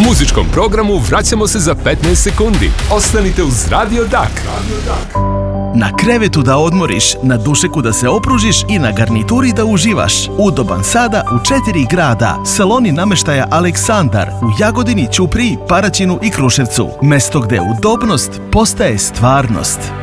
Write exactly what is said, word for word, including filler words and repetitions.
Muzičkom programu vraćamo se za petnaest sekundi. Ostanite uz Radio Dak. Na krevetu da odmoriš, na dušeku da se opružiš i na garnituri da uživaš. Udoban sada u četiri grada. Saloni nameštaja Aleksandar u Jagodini, Ćupriji, Paraćinu i Kruševcu. Mesto gde udobnost postaje stvarnost.